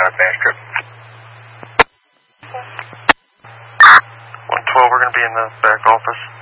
Bash Trip. 112, we're going to be in the back office.